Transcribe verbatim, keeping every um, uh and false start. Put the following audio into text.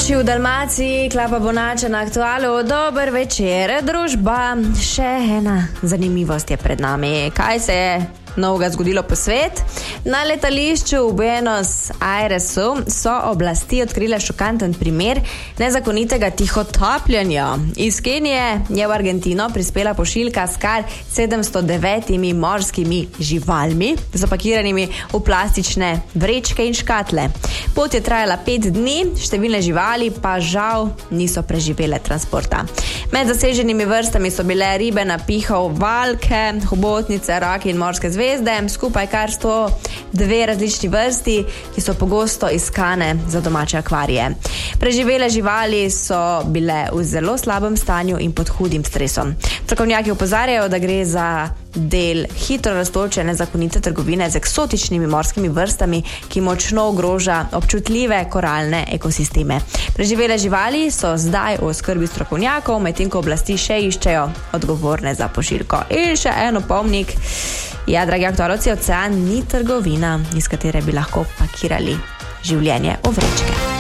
noči v Dalmaciji, klapa Bonača na Aktualu. Dober večer, družba. Še ena zanimivost je pred nami. Kaj se je novega zgodilo po svet? Na letališču v Buenos Airesu so oblasti odkrile šokanten primer nezakonitega tihotapljanja. Iz Kenije je v Argentino prispela pošiljka s kar sedemsto devetimi morskimi živalmi, zapakiranimi v plastične vrečke in škatle. Pot je trajala pet dni, številne živali pa žal niso preživele transporta. Med zaseženimi vrstami so bile ribe napihov, valke, hobotnice, raki in morske zvezde, skupaj kar sto dve različni vrsti, ki so pogosto iskane za domače akvarije. Preživele živali so bile v zelo slabem stanju in pod hudim stresom. Strokovnjaki opozarjajo, da gre za del hitro rastoče nezakonite trgovine z eksotičnimi morskimi vrstami, ki močno ogroža občutljive koralne ekosisteme. Preživele živali so zdaj v skrbi strokovnjakov, medtem ko oblasti še iščejo odgovorne za pošiljko. In še en opomnik. Ja, dragi aktualovci, ocean ni trgovina, iz katere bi lahko pakirali življenje v vrečke.